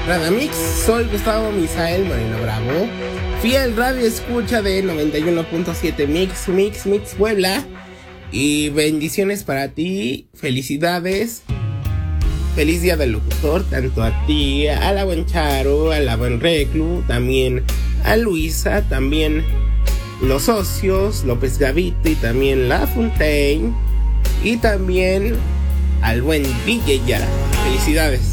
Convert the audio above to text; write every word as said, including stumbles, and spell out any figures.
Radamix, soy Gustavo Misael Moreno Bravo, fiel radio escucha de noventa y uno punto siete Mix, Mix, Mix Puebla. Y bendiciones para ti, felicidades, feliz día del locutor, tanto a ti, a la buen Charo, a la buen Reclu, también a Luisa, también los socios, López Gavito y también La Fontaine, y también al buen D J Yara. Felicidades.